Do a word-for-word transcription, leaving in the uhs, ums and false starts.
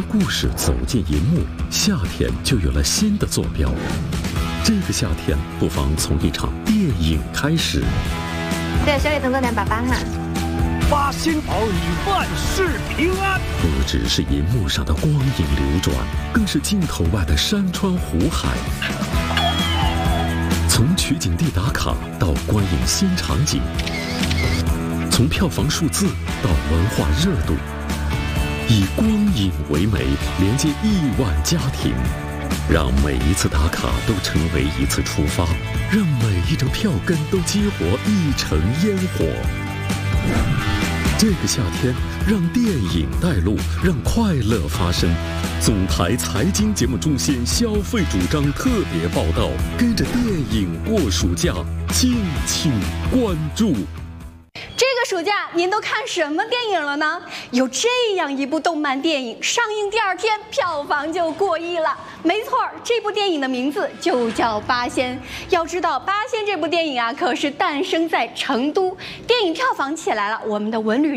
故事走进银幕，夏天就有了新的坐标。这个夏天，不妨从一场电影开始。 对，小雨等多点，爸爸哈。 八仙儿女万事平安。 不只是银幕上的光影流转，更是镜头外的山川湖海。从取景地打卡到观影新场景，从票房数字到文化热度，以光影为媒，连接亿万家庭，让每一次打卡都成为一次出发，让每一张票根都激活一城烟火。这个夏天，让电影带路，让快乐发生。总台财经节目中心消费主张特别报道，跟着电影过暑假，敬请关注。 这个暑假您都看什么电影了呢？有这样一部动漫电影，上映第二天票房就过亿了。没错，这部电影的名字就叫《八仙》。要知道，《八仙》这部电影啊，可是诞生在成都，电影票房起来了，我们的文旅